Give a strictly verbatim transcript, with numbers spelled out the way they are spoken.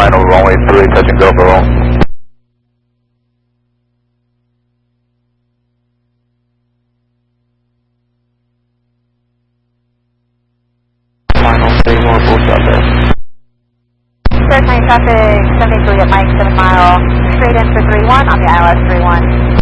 final runway three, touch and go for roll. Final three more full shot there. Third nine traffic, seventy-three at Mike, seven mile, straight in for three one on the I L S three one.